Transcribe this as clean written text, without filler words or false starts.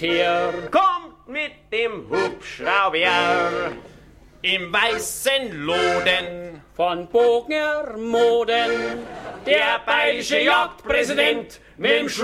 Hier kommt mit dem Hubschrauber im weißen Loden von Bogner Moden, der bayerische Jagdpräsident mit dem